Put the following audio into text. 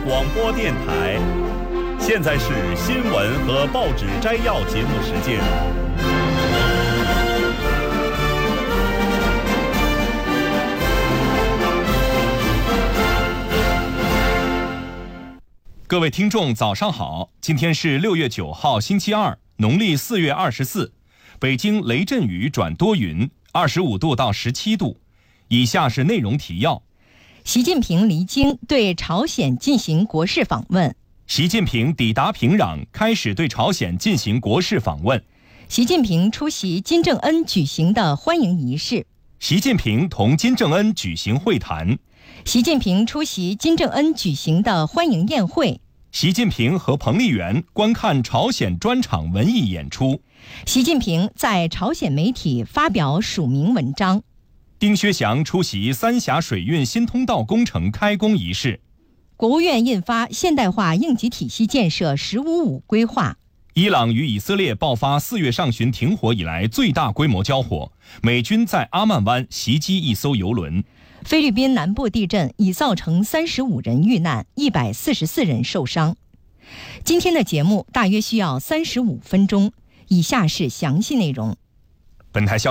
广播电台。现在是新闻和报纸摘要节目时间。各位听众早上好，今天是6月9号星期二，农历4月24，北京雷阵雨转多云，25度到17度。以下是内容提要。 习近平离京对朝鲜进行国事访问。 习近平抵达平壤，开始对朝鲜进行国事访问。 习近平出席金正恩举行的欢迎仪式。 习近平同金正恩举行会谈。 习近平出席金正恩举行的欢迎宴会。 习近平和彭丽媛观看朝鲜专场文艺演出。 习近平在朝鲜媒体发表署名文章。 丁薛祥出席三峡水运新通道工程开工仪式。 国务院印发现代化应急体系建设“15+5”规划。 伊朗与以色列爆发4月上旬停火以来最大规模交火，美军在阿曼湾袭击一艘油轮。 菲律宾南部地震已造成35人遇难，144人受伤。今天的节目大约需要35分钟，以下是详细内容。 本台消息